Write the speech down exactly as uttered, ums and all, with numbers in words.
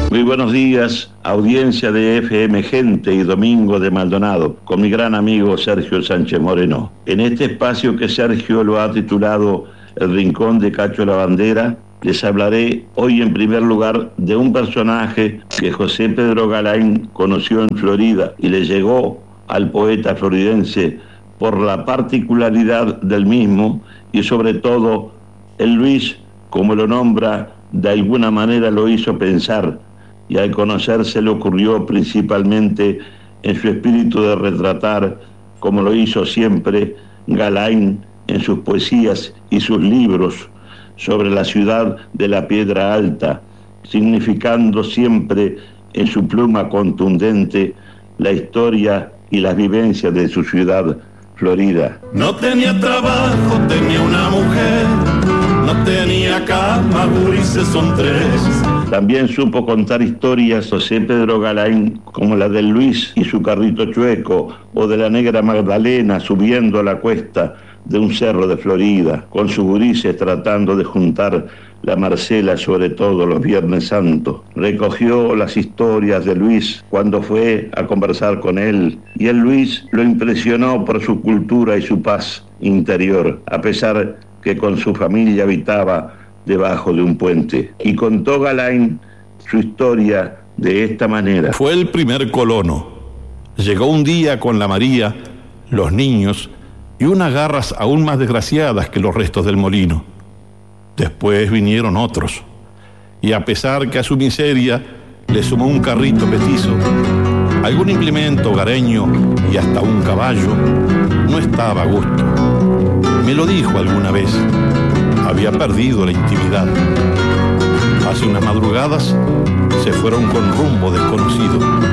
Muy buenos días, audiencia de F M Gente y Domingo de Maldonado, con mi gran amigo Sergio Sánchez Moreno. En este espacio que Sergio lo ha titulado El Rincón de Cacho la Bandera, les hablaré hoy en primer lugar de un personaje que José Pedro Galaín conoció en Florida y le llegó al poeta floridense por la particularidad del mismo y sobre todo el Luis, como lo nombra, de alguna manera lo hizo pensar, y al conocerse le ocurrió principalmente en su espíritu de retratar, como lo hizo siempre Galaín en sus poesías y sus libros, sobre la ciudad de la Piedra Alta, significando siempre en su pluma contundente la historia y las vivencias de su ciudad, Florida. No tenía trabajo, tenía una mujer, no tenía cama, gurises son tres. También supo contar historias José Pedro Galaín, como la del Luis y su carrito chueco, o de la negra Magdalena subiendo la cuesta de un cerro de Florida, con sus gurises tratando de juntar la Marcela, sobre todo los Viernes Santos. Recogió las historias de Luis cuando fue a conversar con él, y el Luis lo impresionó por su cultura y su paz interior, a pesar que con su familia habitaba debajo de un puente. Y contó Galaín su historia de esta manera. Fue el primer colono. Llegó un día con la María, los niños y unas garras aún más desgraciadas que los restos del molino. Después vinieron otros, y a pesar que a su miseria le sumó un carrito petizo, algún implemento hogareño y hasta un caballo, no estaba a gusto. Me lo dijo alguna vez. Había perdido la intimidad. Hace unas madrugadas se fueron con rumbo desconocido.